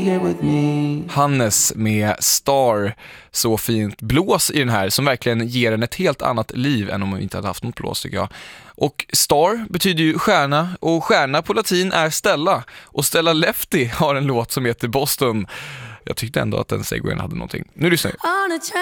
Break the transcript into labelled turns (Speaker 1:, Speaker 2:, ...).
Speaker 1: here with me.
Speaker 2: Hannes med Star, så fint blås i den här som verkligen ger en ett helt annat liv än om man inte hade haft något blås, tycker jag. Och Star betyder ju stjärna, och stjärna på latin är Stella, och Stella Lefty har en låt som heter Boston. Jag tyckte ändå att den segwayen hade någonting. Nu lyssnar vi.